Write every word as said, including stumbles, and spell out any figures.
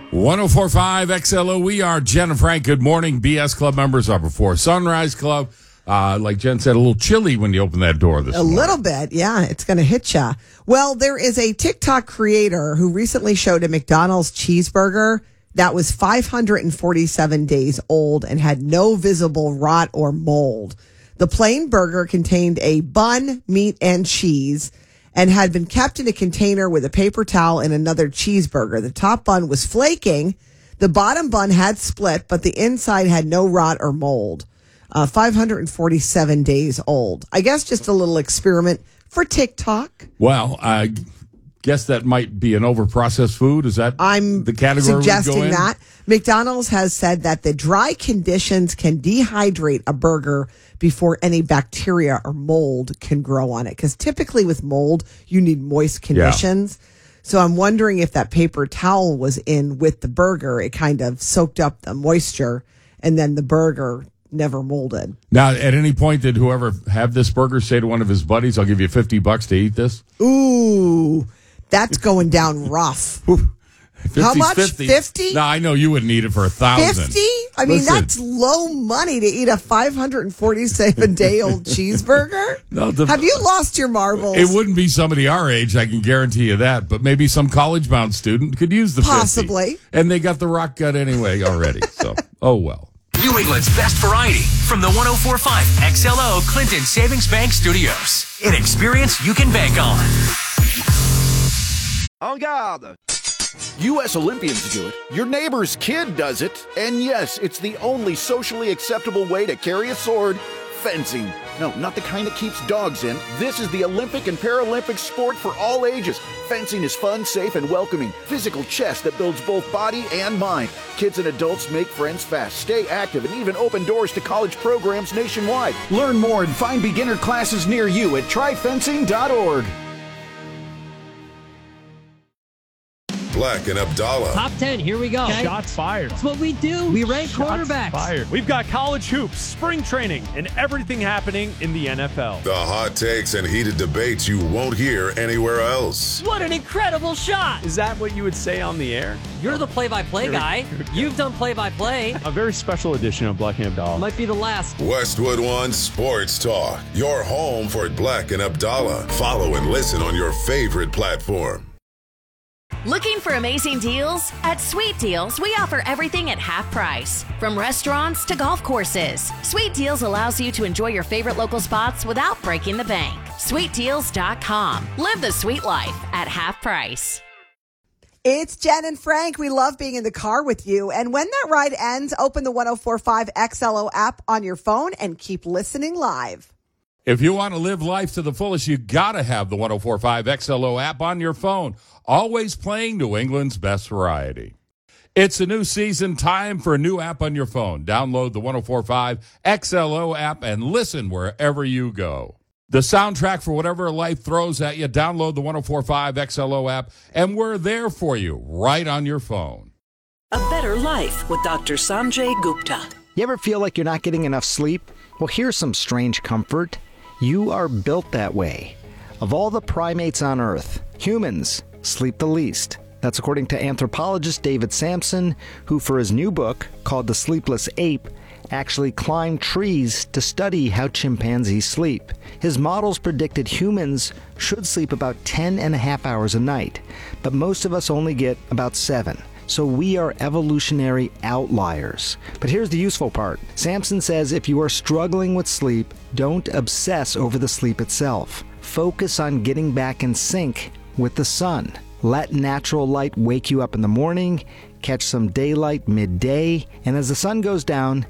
one oh four point five X L O. We are Jen and Frank. Good morning. B S Club members are before Sunrise Club. Uh, like Jen said, a little chilly when you open that door this A morning. little bit, yeah. It's going to hit you. Well, there is a TikTok creator who recently showed a McDonald's cheeseburger that was five hundred forty-seven days old and had no visible rot or mold. The plain burger contained a bun, meat, and cheese, and had been kept in a container with a paper towel and another cheeseburger. The top bun was flaking. The bottom bun had split, but the inside had no rot or mold. Uh, five hundred forty-seven days old. I guess just a little experiment for TikTok. Well, I guess that might be an over-processed food. Is that I'm the category suggesting we go in? that. McDonald's has said that the dry conditions can dehydrate a burger before any bacteria or mold can grow on it. Because typically with mold, you need moist conditions. Yeah. So I'm wondering if that paper towel was in with the burger. It kind of soaked up the moisture, and then the burger never molded. Now, at any point, did whoever have this burger say to one of his buddies, I'll give you fifty bucks to eat this? Ooh, that's going down rough. How much? fifty? No, I know you wouldn't eat it for a thousand. fifty? I mean, Listen. That's low money to eat a five hundred forty-seven day old cheeseburger. No, the, Have you lost your marbles? It wouldn't be somebody our age, I can guarantee you that, but maybe some college-bound student could use the Possibly. fifty. And they got the rock gut anyway already, so, oh well. New England's best variety from the one oh four point five X L O Clinton Savings Bank Studios. An experience you can bank on. En garde! U S Olympians do it, your neighbor's kid does it, and yes, it's the only socially acceptable way to carry a sword, fencing. No, not the kind that keeps dogs in. This is the Olympic and Paralympic sport for all ages. Fencing is fun, safe, and welcoming. Physical chess that builds both body and mind. Kids and adults make friends fast, stay active, and even open doors to college programs nationwide. Learn more and find beginner classes near you at try fencing dot org. Black and Abdallah. Top ten, here we go. Okay. Shots fired. That's what we do. We rank Shots quarterbacks. Fired. We've got college hoops, spring training, and everything happening in the N F L. The hot takes and heated debates you won't hear anywhere else. What an incredible shot. Is that what you would say on the air? You're the play-by-play guy. You've done play-by-play. A very special edition of Black and Abdallah. Might be the last. Westwood One Sports Talk. Your home for Black and Abdallah. Follow and listen on your favorite platform. Looking for amazing deals? At Sweet Deals, we offer everything at half price. From restaurants to golf courses, Sweet Deals allows you to enjoy your favorite local spots without breaking the bank. sweet deals dot com. Live the sweet life at half price. It's Jen and Frank. We love being in the car with you. And when that ride ends, open the one oh four point five X L O app on your phone and keep listening live. If you want to live life to the fullest, you got to have the one oh four point five X L O app on your phone. Always playing New England's best variety. It's a new season, time for a new app on your phone. Download the one oh four point five X L O app and listen wherever you go. The soundtrack for whatever life throws at you, download the one oh four point five X L O app, and we're there for you right on your phone. A better life with Doctor Sanjay Gupta. You ever feel like you're not getting enough sleep? Well, here's some strange comfort. You are built that way. Of all the primates on Earth, humans sleep the least. That's according to anthropologist David Sampson, who for his new book, called The Sleepless Ape, actually climbed trees to study how chimpanzees sleep. His models predicted humans should sleep about ten and a half hours a night, but most of us only get about seven. So we are evolutionary outliers. But here's the useful part. Sampson says if you are struggling with sleep, don't obsess over the sleep itself. Focus on getting back in sync with the sun. Let natural light wake you up in the morning, catch some daylight midday, and as the sun goes down,